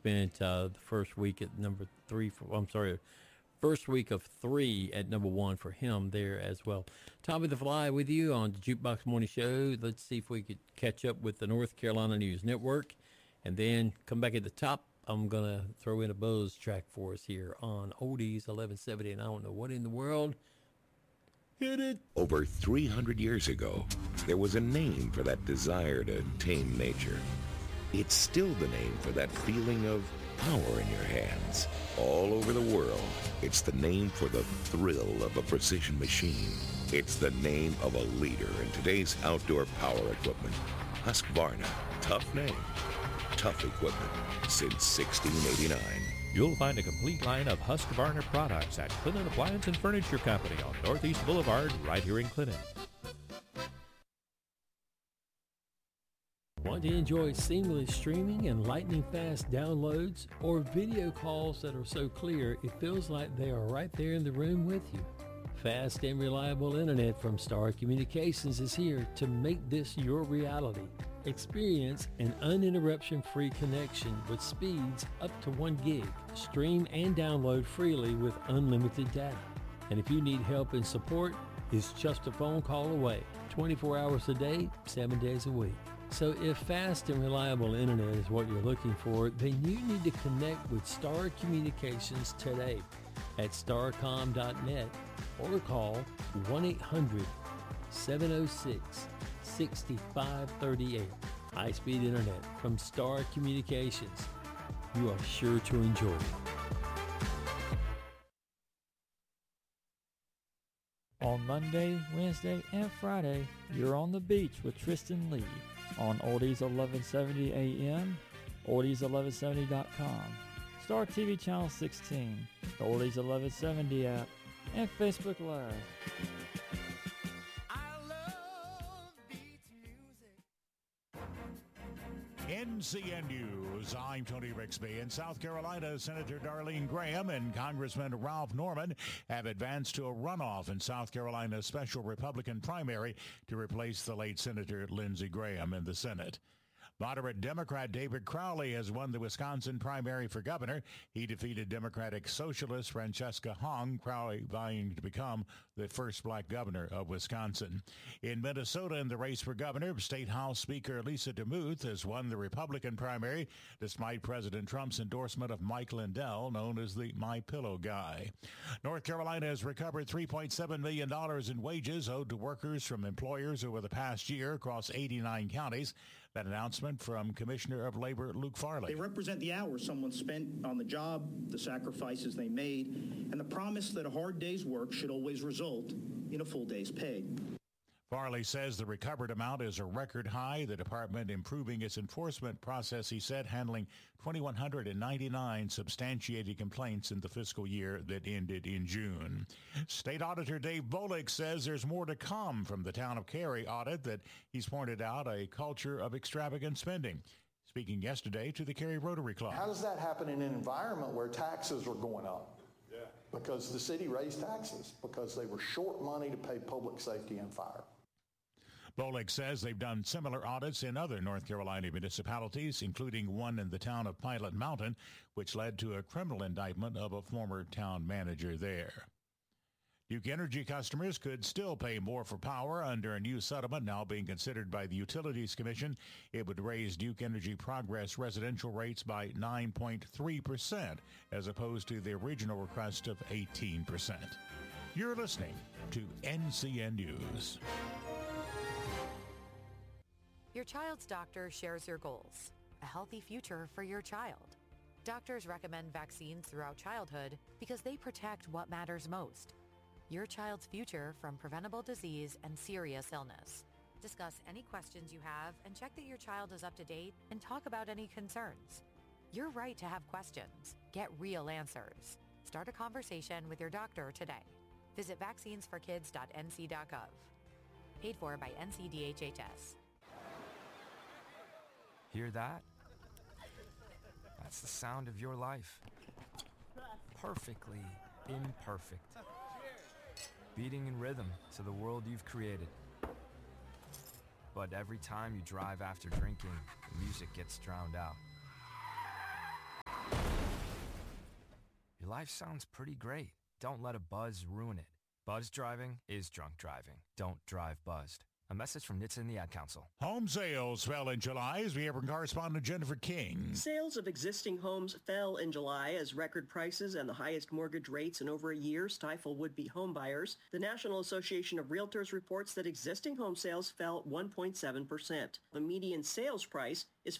spent the first week at number 3. First week of 3 at number 1 for him there as well. Tommy the Fly with you on the Jukebox Morning Show. Let's see if we could catch up with the North Carolina News Network and then come back at the top. I'm going to throw in a Buzz track for us here on Oldies 1170, and I don't know what in the world. Hit it. Over 300 years ago, there was a name for that desire to tame nature. It's still the name for that feeling of power in your hands. All over the world, it's the name for the thrill of a precision machine. It's the name of a leader in today's outdoor power equipment. Husqvarna. Tough name. Tough equipment since 1689. You'll find a complete line of Husqvarna products at Clinton Appliance and Furniture Company on Northeast Boulevard, right here in Clinton. Want to enjoy seamless streaming and lightning-fast downloads or video calls that are so clear it feels like they are right there in the room with you? Fast and reliable internet from Star Communications is here to make this your reality. Experience an uninterruption-free connection with speeds up to 1 gig. Stream and download freely with unlimited data. And if you need help and support, it's just a phone call away. 24 hours a day, 7 days a week. So if fast and reliable internet is what you're looking for, then you need to connect with Star Communications today at starcom.net or call 1-800-706-6538. High-speed internet from Star Communications. You are sure to enjoy it. On Monday, Wednesday, and Friday, you're on the beach with Tristan Lee on Oldies 1170 AM, oldies1170.com, Star TV Channel 16, the Oldies 1170 app, and Facebook Live. NCN News, I'm Tony Rixby. In South Carolina, Senator Darlene Graham and Congressman Ralph Norman have advanced to a runoff in South Carolina's special Republican primary to replace the late Senator Lindsey Graham in the Senate. Moderate Democrat David Crowley has won the Wisconsin primary for governor. He defeated Democratic Socialist Francesca Hong, Crowley vying to become the first black governor of Wisconsin. In Minnesota, in the race for governor, State House Speaker Lisa DeMuth has won the Republican primary despite President Trump's endorsement of Mike Lindell, known as the My Pillow guy. North Carolina has recovered $3.7 million in wages owed to workers from employers over the past year across 89 counties. That announcement from Commissioner of Labor Luke Farley. They represent the hours someone spent on the job, the sacrifices they made, and the promise that a hard day's work should always result in a full day's pay. Farley says the recovered amount is a record high. The department improving its enforcement process, he said, handling 2,199 substantiated complaints in the fiscal year that ended in June. State Auditor Dave Bolick says there's more to come from the Town of Cary audit that he's pointed out a culture of extravagant spending. Speaking yesterday to the Cary Rotary Club. How does that happen in an environment where taxes are going up? Yeah. Because the city raised taxes because they were short money to pay public safety and fire. Bolick says they've done similar audits in other North Carolina municipalities, including one in the town of Pilot Mountain, which led to a criminal indictment of a former town manager there. Duke Energy customers could still pay more for power under a new settlement now being considered by the Utilities Commission. It would raise Duke Energy Progress residential rates by 9.3% as opposed to the original request of 18%. You're listening to NCN News. Your child's doctor shares your goals, a healthy future for your child. Doctors recommend vaccines throughout childhood because they protect what matters most, your child's future from preventable disease and serious illness. Discuss any questions you have and check that your child is up to date and talk about any concerns. You're right to have questions. Get real answers. Start a conversation with your doctor today. Visit vaccinesforkids.nc.gov. Paid for by NCDHHS. Hear that? That's the sound of your life. Perfectly imperfect. Beating in rhythm to the world you've created. But every time you drive after drinking, the music gets drowned out. life sounds pretty great. Don't let a buzz ruin it. Buzz driving is drunk driving. Don't drive buzzed. A message from NHTSA and the Ad Council. Home sales fell in July as we hear from correspondent Jennifer King. Sales of existing homes fell in July as record prices and the highest mortgage rates in over a year stifle would-be home buyers. The National Association of Realtors reports that existing home sales fell 1.7%. The median sales price is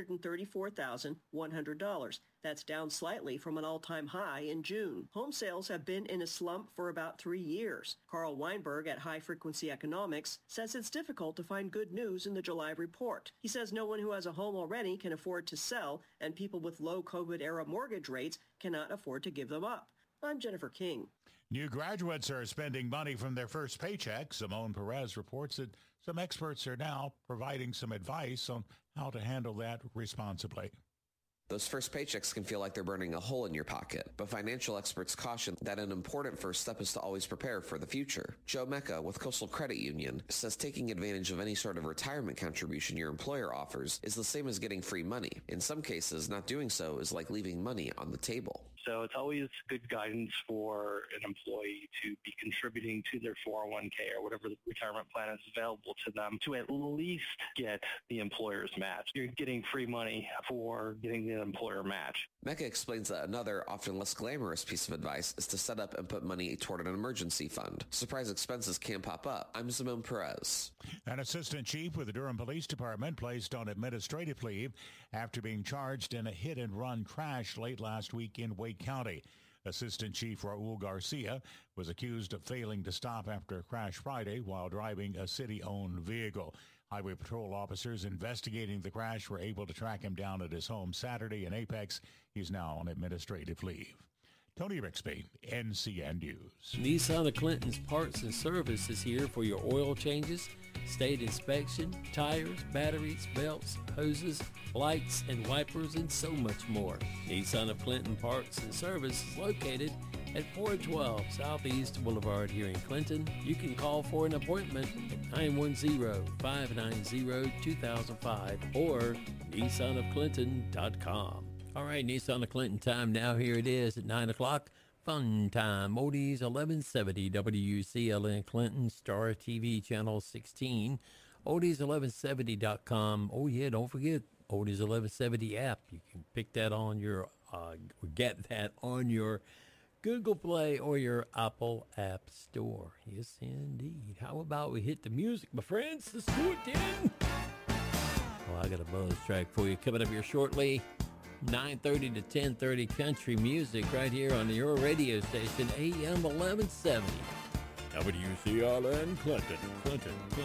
$434,100. That's down slightly from an all-time high in June. Home sales have been in a slump for about 3 years. Carl Weinberg at High Frequency Economics says it's difficult to find good news in the July report. He says no one who has a home already can afford to sell, and people with low COVID-era mortgage rates cannot afford to give them up. I'm Jennifer King. New graduates are spending money from their first paycheck. Simone Perez reports that some experts are now providing some advice on how to handle that responsibly. Those first paychecks can feel like they're burning a hole in your pocket, but financial experts caution that an important first step is to always prepare for the future. Joe Mecca with Coastal Credit Union says taking advantage of any sort of retirement contribution your employer offers is the same as getting free money. In some cases, not doing so is like leaving money on the table. So it's always good guidance for an employee to be contributing to their 401k or whatever the retirement plan is available to them to at least get the employer's match. You're getting free money for getting the employer match. Mecca explains that another, often less glamorous piece of advice is to set up and put money toward an emergency fund. Surprise expenses can pop up. I'm Simone Perez. An assistant chief with the Durham Police Department placed on administrative leave after being charged in a hit-and-run crash late last week in Wake County. Assistant Chief Raul Garcia was accused of failing to stop after a crash Friday while driving a city-owned vehicle. Highway Patrol officers investigating the crash were able to track him down at his home Saturday in Apex. He's now on administrative leave. Tony Rixby, NCN News. Nissan of Clinton's Parts and Service is here for your oil changes, state inspection, tires, batteries, belts, hoses, lights, and wipers, and so much more. Nissan of Clinton Parts and Service is located at 412 Southeast Boulevard here in Clinton. You can call for an appointment at 910-590-2005 or nissanofclinton.com. All right, Nissan of Clinton time now. Here it is at 9 o'clock. Fun time. Oldies 1170 WCLN Clinton, Star TV Channel 16. Oldies1170.com. Oh, yeah, don't forget Oldies 1170 app. You can pick that on your, get that on your Google Play or your Apple App Store. Yes, indeed. How about we hit the music, my friends? Let's do it then. Well, I got a bonus track for you coming up here shortly. 9:30 to 10:30 country music right here on your radio station, AM 1170. WCLN Clinton.